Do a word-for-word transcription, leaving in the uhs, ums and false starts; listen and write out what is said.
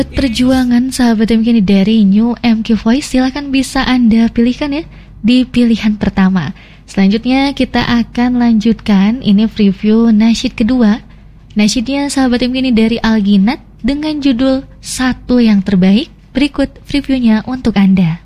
Perjuangan sahabat M K ini dari New M K Voice, silahkan bisa Anda pilihkan ya di pilihan pertama. Selanjutnya kita akan lanjutkan, ini preview nasyid kedua. Nasyidnya sahabat M K ini dari Alginat dengan judul Satu Yang Terbaik. Berikut previewnya untuk Anda.